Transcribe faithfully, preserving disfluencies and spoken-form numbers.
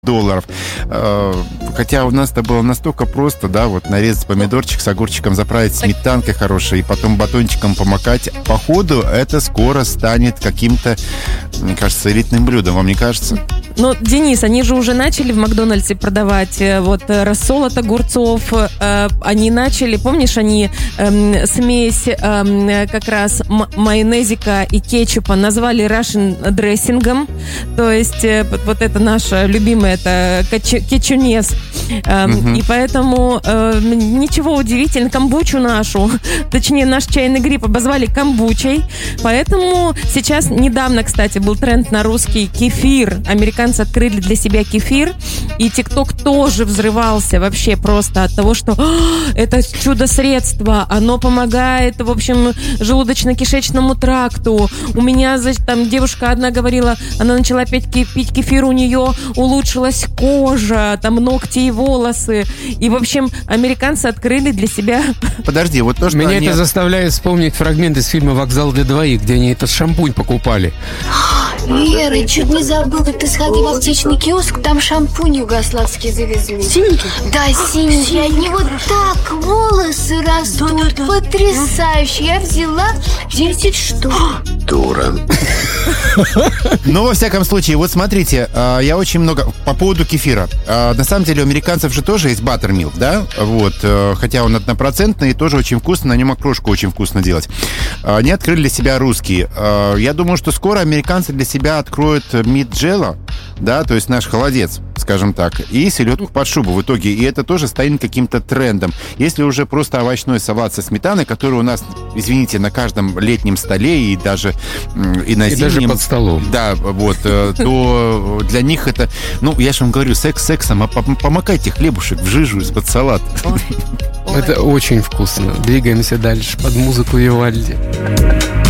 долларов. Хотя у нас это было настолько просто, да, вот нарезать помидорчик с огурчиком, заправить сметанкой хорошей и потом батончиком помакать. По ходу это скоро станет каким-то, мне кажется, элитным блюдом. Вам не кажется? Ну, Денис, они же уже начали в Макдональдсе продавать вот рассол от огурцов. Они начали, помнишь, они эм, смесь эм, как раз м- майонезика и кетчупа назвали Russian дрессингом. То есть э, вот это наша любимая, это кетчунес. Эм, угу. И поэтому э, ничего удивительного. Камбучу нашу, точнее, наш чайный гриб обозвали камбучей. Поэтому сейчас, недавно, кстати, был тренд на русский кефир. Американцы открыли для себя кефир, и ТикТок тоже взрывался вообще просто от того, что это чудо-средство, оно помогает, в общем, желудочно-кишечному тракту. У меня, значит, там девушка одна говорила, она начала пить, пить кефир, у нее улучшилась кожа, там ногти и волосы. И, в общем, американцы открыли для себя... Подожди, вот то, что Меня они... это заставляет вспомнить фрагмент из фильма «Вокзал для двоих», где они этот шампунь покупали. Вера, чуть не забыла, ты сходи в аптечный киоск, там шампунь югославский завезли. Синенький? Да, синенький, от него так волосы растут, потрясающе. Я взяла десять штук. Дура. Ну, во всяком случае, вот смотрите, я очень много... По поводу кефира. На самом деле у американцев же тоже есть баттермилк, да? Вот, хотя он однопроцентный и тоже очень вкусно, на нем окрошку очень вкусно делать. Они открыли для себя русские. Я думаю, что скоро американцы для себя откроют мид джелла, да, то есть наш холодец, скажем так, и селедку под шубу в итоге. И это тоже станет каким-то трендом. Если уже просто овощной салат со сметаной, который у нас, извините, на каждом летнем столе и даже и на и зимнем... даже под столом. Да, вот, то для них это... Ну, я же вам говорю, секс сексом, а помакайте хлебушек в жижу из-под салата. Это очень вкусно. Двигаемся дальше под музыку Вивальди.